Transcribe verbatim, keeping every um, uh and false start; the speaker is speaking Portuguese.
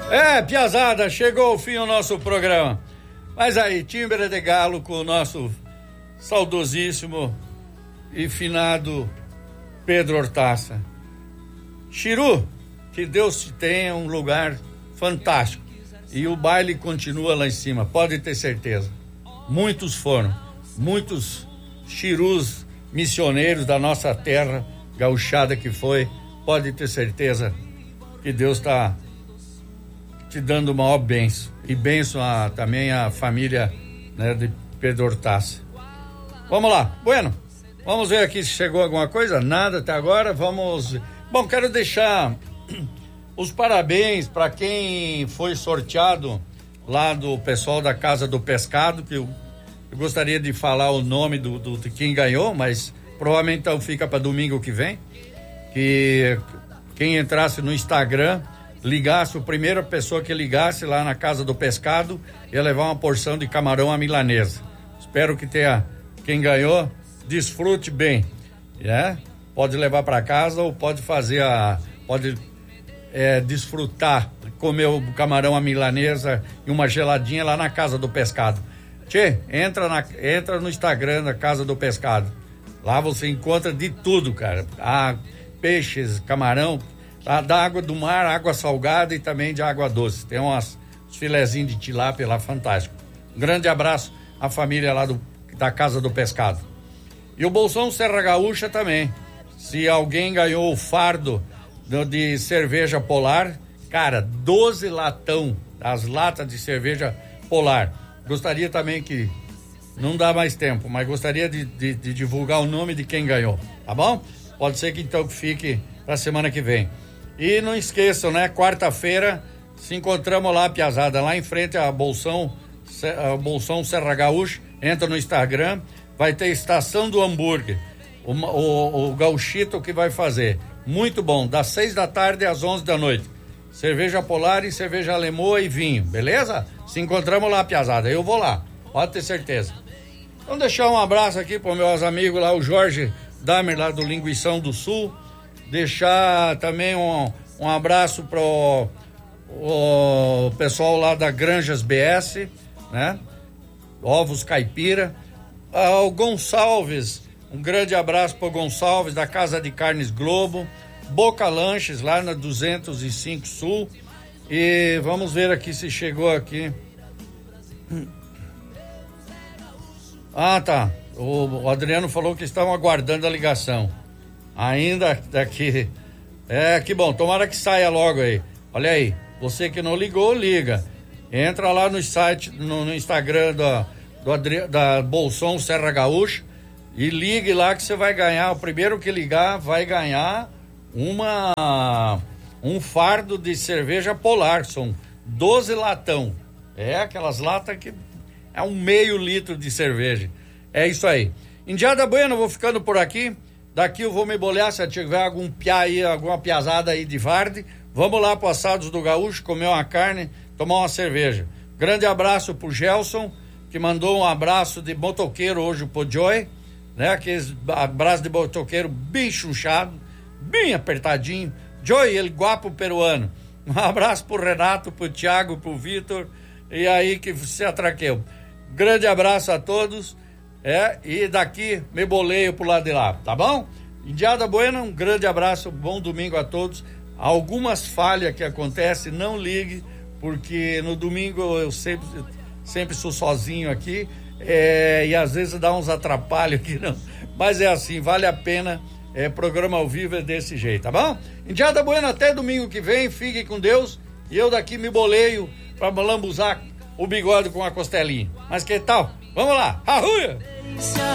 É, piazada, chegou o fim do nosso programa. Mas aí, timbre de galo com o nosso saudosíssimo e finado Pedro Hortaça. Chiru, que Deus te tenha um lugar fantástico. E o baile continua lá em cima, pode ter certeza. Muitos foram, muitos chirus missioneiros da nossa terra gauchada que foi, pode ter certeza que Deus está te dando o maior benção. E benção a, também a família, né, de Pedro Hortaça. Vamos lá, bueno, vamos ver aqui se chegou alguma coisa, nada até agora, vamos... Bom, quero deixar os parabéns para quem foi sorteado lá do pessoal da Casa do Pescado, que eu, eu gostaria de falar o nome do, do, de quem ganhou, mas provavelmente então fica para domingo que vem, que quem entrasse no Instagram, ligasse, a primeira pessoa que ligasse lá na Casa do Pescado ia levar uma porção de camarão à milanesa. Espero que tenha, quem ganhou, desfrute bem, né? Pode levar para casa ou pode fazer a, pode é, desfrutar, comer o camarão à milanesa e uma geladinha lá na Casa do Pescado. Tchê, entra, na, entra no Instagram da Casa do Pescado, lá você encontra de tudo, cara, ah, peixes, camarão, da água do mar, água salgada e também de água doce. Tem umas, uns filezinhos de tilápia lá, fantástico. Um grande abraço à família lá do, da Casa do Pescado. E o Bolsão Serra Gaúcha também. Se alguém ganhou o fardo de, de cerveja Polar, cara, doze latão, as latas de cerveja Polar. Gostaria também que, não dá mais tempo, mas gostaria de, de, de divulgar o nome de quem ganhou, tá bom? Pode ser que então fique pra semana que vem. E não esqueçam, né? Quarta-feira se encontramos lá, piazada, lá em frente a Bolsão, a Bolsão Serra Gaúcha. Entra no Instagram, vai ter Estação do Hambúrguer. O, o, o gauchito que vai fazer. Muito bom, das seis da tarde às onze da noite. Cerveja Polar e cerveja Alemoa e vinho, beleza? Se encontramos lá, piazada. Eu vou lá, pode ter certeza. Então deixar um abraço aqui para meus amigos lá, o Jorge Damer lá do Linguição do Sul. Deixar também um, um abraço pro o pessoal lá da Granjas B S, né? Ovos Caipira. Ah, o Gonçalves, um grande abraço pro Gonçalves da Casa de Carnes Globo. Boca Lanches lá na duzentos e cinco Sul. E vamos ver aqui se chegou aqui. Ah, tá. O, o Adriano falou que estavam aguardando a ligação. Ainda daqui. É, que bom, tomara que saia logo aí. Olha aí, você que não ligou, liga. Entra lá no site, no, no Instagram da, do Adri, da Bolsão Serra Gaúcha e ligue lá que você vai ganhar. O primeiro que ligar vai ganhar uma um fardo de cerveja Polar. São doze latão. É aquelas latas que é um meio litro de cerveja. É isso aí. Indiada Bueno, vou ficando por aqui. Daqui eu vou me bolear, se tiver algum piá aí, alguma piazada aí de Varde, vamos lá pro Assados do Gaúcho, comer uma carne, tomar uma cerveja. Grande abraço pro Gelson, que mandou um abraço de motoqueiro hoje pro Joy, né? Aqueles abraço de motoqueiro bem chuchado, bem apertadinho. Joy, ele guapo peruano. Um abraço pro Renato, pro Thiago, pro Vitor, e aí que se atraqueu. Grande abraço a todos. É, e daqui me boleio pro lado de lá, tá bom? Indiada Buena, um grande abraço, bom domingo a todos. Algumas falhas que acontecem, não ligue, porque no domingo eu sempre, sempre sou sozinho aqui, é, e às vezes dá uns atrapalhos aqui, não. Mas é assim, vale a pena, é, programa ao vivo é desse jeito, tá bom? Indiada Buena, até domingo que vem, fique com Deus, e eu daqui me boleio pra lambuzar o bigode com a costelinha. Mas que tal? Vamos lá, arruia!